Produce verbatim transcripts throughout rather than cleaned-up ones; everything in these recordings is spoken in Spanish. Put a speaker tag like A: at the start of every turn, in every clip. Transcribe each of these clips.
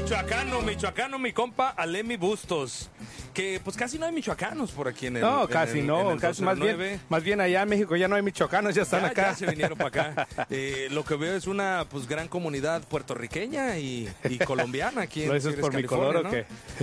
A: Michoacano, michoacano, mi compa Alemi Bustos. Que pues casi no hay michoacanos por aquí en el.
B: No,
A: en
B: casi
A: el,
B: no,
A: en el
B: casi más bien, más bien allá en México ya no hay michoacanos, ya están
A: ya,
B: acá.
A: Ya se vinieron para acá. Eh, lo que veo es una pues gran comunidad puertorriqueña y, y colombiana aquí en
B: ¿Lo dices por mi color, ¿no? O qué?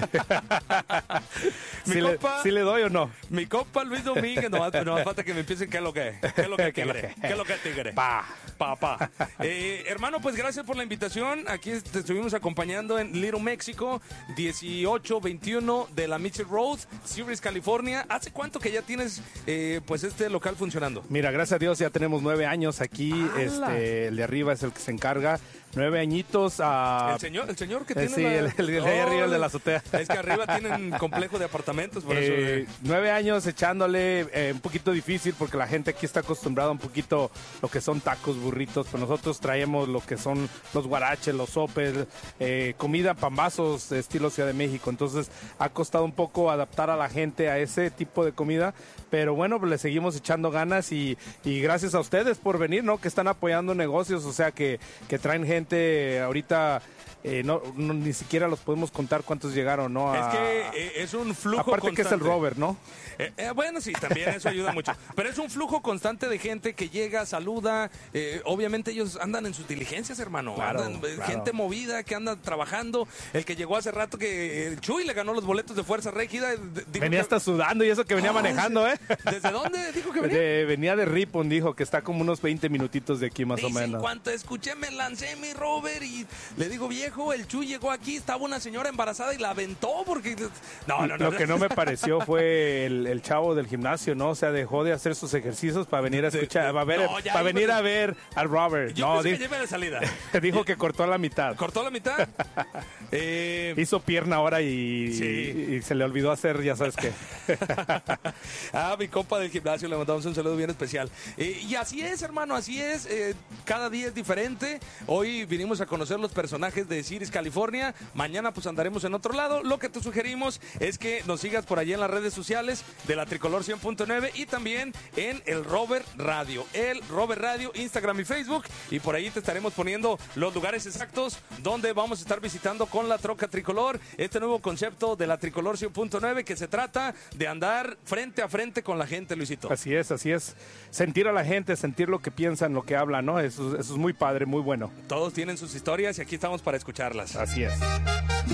A: mi
B: ¿Sí,
A: compa,
B: le, ¿Sí le doy o no?
A: Mi compa Luis Domínguez, nomás, nomás falta que me empiecen qué es lo que es, qué es lo que tigre, qué es lo que tigre.
B: Pa.
A: Pa, pa. Eh, hermano, pues gracias por la invitación. Aquí te estuvimos acompañando en Little México, dieciocho veintiuno de la Mitchell Road, Sirius, California. ¿Hace cuánto que ya tienes eh, pues este local funcionando?
B: Mira, gracias a Dios ya tenemos nueve años aquí. Este, el de arriba es el que se encarga. Nueve añitos. Uh,
A: el señor, el señor que
B: eh,
A: tiene
B: sí,
A: la...
B: el, el, el de arriba, el de la azotea.
A: Es que arriba tienen complejo de apartamentos, por
B: eh,
A: eso.
B: Nueve años echándole, eh, un poquito difícil porque la gente aquí está acostumbrada un poquito lo que son tacos, burritos, pero nosotros traemos lo que son los guaraches, los sopes, eh, comida, pambazos, estilo Ciudad de México. Entonces ha costado un poco adaptar a la gente a ese tipo de comida, pero bueno, pues le seguimos echando ganas y, y gracias a ustedes por venir, ¿no? Que están apoyando negocios, o sea, que, que traen gente ahorita. Eh, no, no, ni siquiera los podemos contar cuántos llegaron, ¿no? A,
A: es que eh, es un flujo
B: aparte
A: constante.
B: Que es el Robert, ¿no?
A: Eh, eh, bueno, sí, también eso ayuda mucho. Pero es un flujo constante de gente que llega, saluda. Eh, obviamente ellos andan en sus diligencias, hermano.
B: Claro,
A: andan,
B: claro.
A: Gente movida que anda trabajando. El que llegó hace rato que el Chuy le ganó los boletos de Fuerza Régida.
B: Venía
A: que...
B: hasta sudando y eso que venía oh, manejando, ¿eh?
A: ¿Desde dónde dijo que venía?
B: De, venía de Ripon, dijo que está como unos veinte minutitos de aquí más
A: Dice,
B: o menos.
A: En cuanto escuché me lancé mi Robert y le digo, viejo, el Chuy llegó aquí, estaba una señora embarazada y la aventó porque... No, no, no.
B: Lo que no me pareció fue el, el chavo del gimnasio, ¿no? O sea, dejó de hacer sus ejercicios para venir a escuchar, para, ver, no, para venir a ver al Robert.
A: Yo
B: no,
A: pensé
B: di-
A: que lleve de salida.
B: Dijo que cortó a la mitad.
A: ¿Cortó la mitad? eh...
B: Hizo pierna ahora y,
A: sí.
B: y, y se le olvidó hacer, ya sabes qué.
A: Ah, mi compa del gimnasio, le mandamos un saludo bien especial. Eh, y así es, hermano, así es. Eh, cada día es diferente. Hoy vinimos a conocer los personajes de Sirius, California. Mañana pues andaremos en otro lado. Lo que te sugerimos es que nos sigas por allí en las redes sociales de la Tricolor cien punto nueve y también en el Robert Radio. El Robert Radio, Instagram y Facebook. Y por ahí te estaremos poniendo los lugares exactos donde vamos a estar visitando con la troca Tricolor. Este nuevo concepto de la Tricolor cien punto nueve que se trata de andar frente a frente con la gente, Luisito.
B: Así es, así es. Sentir a la gente, sentir lo que piensan, lo que hablan, ¿no? Eso, eso es muy padre, muy bueno.
A: Todos tienen sus historias y aquí estamos para escucharlas.
B: Así es.